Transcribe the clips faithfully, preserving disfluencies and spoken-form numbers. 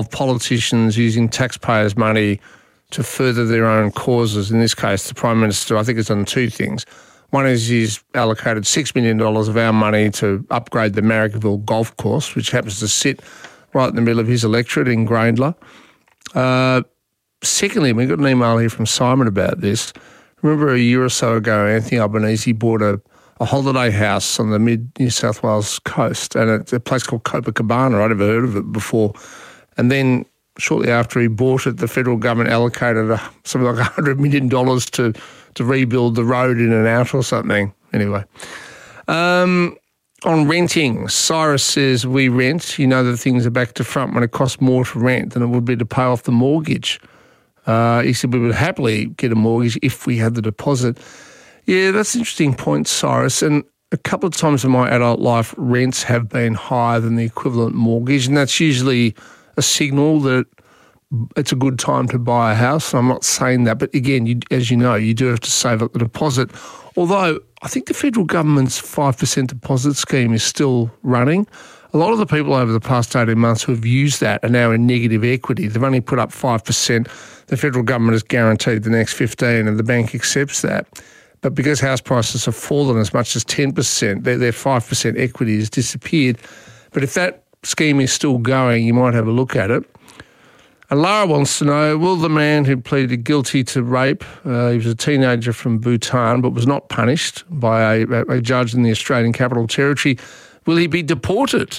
politicians using taxpayers' money to further their own causes. In this case, the Prime Minister, I think, has done two things. One is he's allocated six million dollars of our money to upgrade the Marrickville Golf Course, which happens to sit right in the middle of his electorate in Grayndler. Uh, secondly, we got an email here from Simon about this. Remember a year or so ago, Anthony Albanese bought a, a holiday house on the mid-New South Wales coast, and it's a place called Copacabana. I'd never heard of it before. And then shortly after he bought it, the federal government allocated a, something like one hundred million dollars to, to rebuild the road in and out or something. Anyway. Um, on renting, Cyrus says, we rent. You know that things are back to front when it costs more to rent than it would be to pay off the mortgage. Uh, he said we would happily get a mortgage if we had the deposit. Yeah, that's an interesting point, Cyrus. And a couple of times in my adult life, rents have been higher than the equivalent mortgage, and that's usually a signal that it's a good time to buy a house. And I'm not saying that, but again, you, as you know, you do have to save up the deposit. Although I think the federal government's five percent deposit scheme is still running. A lot of the people over the past eighteen months who have used that are now in negative equity. They've only put up five percent. The federal government has guaranteed the next fifteen, and the bank accepts that. But because house prices have fallen as much as ten percent, their, their five percent equity has disappeared. But if that scheme is still going, you might have a look at it. And Lara wants to know, will the man who pleaded guilty to rape, uh, he was a teenager from Bhutan but was not punished by a, a judge in the Australian Capital Territory, will he be deported?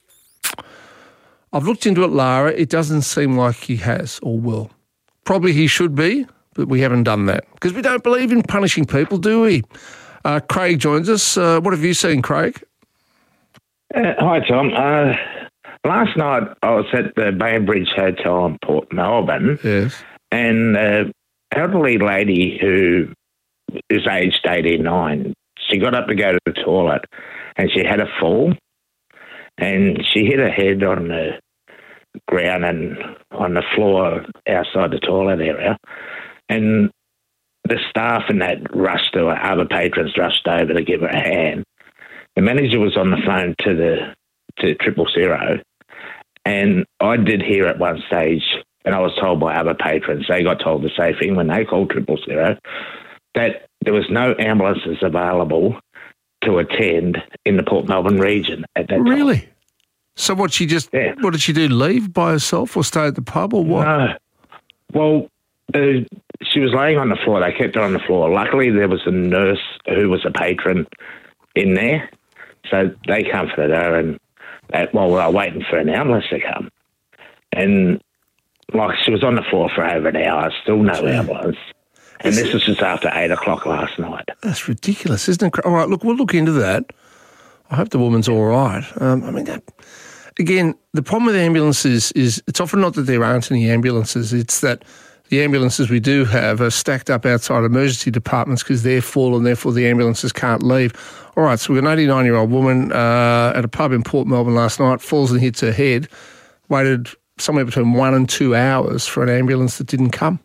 I've looked into it, Lara. It doesn't seem like he has or will. Probably he should be, but we haven't done that because we don't believe in punishing people, do we? Uh, Craig joins us. Uh, what have you seen, Craig? Uh, hi, Tom. Uh, last night I was at the Bainbridge Hotel in Port Melbourne. Yes. And an elderly lady who is aged eighty-nine, she got up to go to the toilet and she had a fall and she hit her head on the ground and on the floor outside the toilet area. And the staff and that rushed to her, other patrons rushed over to give her a hand. The manager was on the phone to the to triple zero, and I did hear at one stage, and I was told by other patrons, they got told the same thing when they called triple zero, that there was no ambulances available to attend in the Port Melbourne region at that time. Really? So what, she just, yeah. what did she do, leave by herself or stay at the pub or what? No. Well, uh, she was laying on the floor. They kept her on the floor. Luckily, there was a nurse who was a patron in there. So they comforted her, and that, while we were waiting for an ambulance to come. And, like, she was on the floor for over an hour, still no ambulance. And this was just after eight o'clock last night. That's ridiculous, isn't it? All right, look, we'll look into that. I hope the woman's all right. Um, I mean, that, again, the problem with ambulances is it's often not that there aren't any ambulances, it's that the ambulances we do have are stacked up outside emergency departments because they're full and therefore the ambulances can't leave. All right, so we've got an eighty-nine-year-old woman uh, at a pub in Port Melbourne last night, falls and hits her head, waited somewhere between one and two hours for an ambulance that didn't come.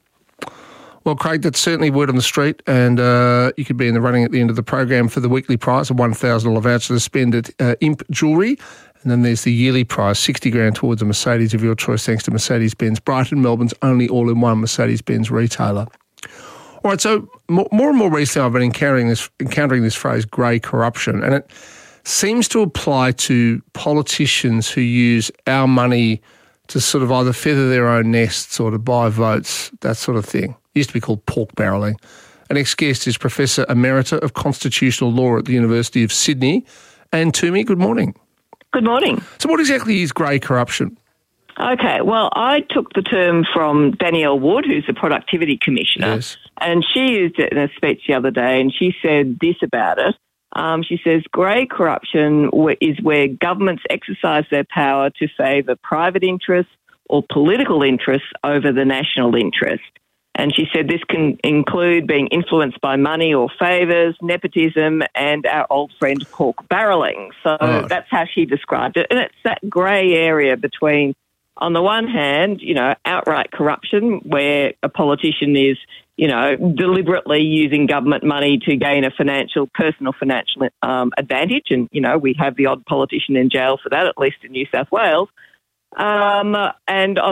Well, Craig, that's certainly word on the street, and uh, you could be in the running at the end of the program for the weekly prize, a one thousand dollars voucher to spend at uh, Imp Jewellery. And then there's the yearly prize, sixty grand towards a Mercedes of your choice, thanks to Mercedes-Benz. Brighton, Melbourne's only all-in-one Mercedes-Benz retailer. All right, so more, more and more recently I've been encountering this, encountering this phrase, grey corruption, and it seems to apply to politicians who use our money to sort of either feather their own nests or to buy votes, that sort of thing. It used to be called pork barrelling. Our next guest is Professor Emerita of Constitutional Law at the University of Sydney. Anne Twomey, good morning. Good morning. So what exactly is grey corruption? Okay, well, I took the term from Danielle Wood, who's the Productivity Commissioner, yes. and she used it in a speech the other day, and she said this about it. Um, she says, grey corruption is where governments exercise their power to favour private interests or political interests over the national interest. And she said this can include being influenced by money or favours, nepotism, and our old friend pork barrelling. So right. That's how she described it. And it's that grey area between, on the one hand, you know, outright corruption where a politician is, you know, deliberately using government money to gain a financial, personal financial um, advantage. And, you know, we have the odd politician in jail for that, at least in New South Wales. Um, and on